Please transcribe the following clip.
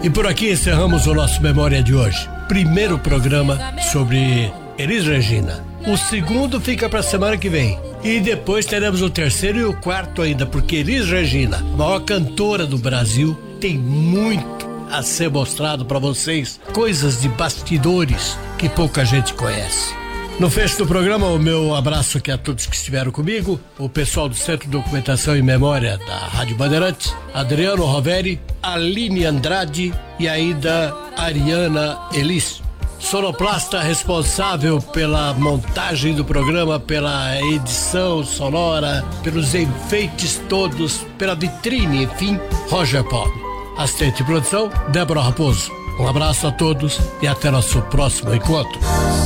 E por aqui encerramos o nosso Memória de hoje. Primeiro programa sobre Elis Regina. O segundo fica para semana que vem. E depois teremos o terceiro e o quarto ainda, porque Elis Regina, a maior cantora do Brasil, tem muito a ser mostrado para vocês, coisas de bastidores que pouca gente conhece. No fecho do programa, o meu abraço aqui a todos que estiveram comigo, o pessoal do Centro de Documentação e Memória da Rádio Bandeirantes, Adriano Roveri, Aline Andrade e ainda Ariana Elis. Sonoplasta responsável pela montagem do programa, pela edição sonora, pelos enfeites todos, pela vitrine, enfim, Roger Paul. Assistente de produção, Débora Raposo. Um abraço a todos e até nosso próximo encontro.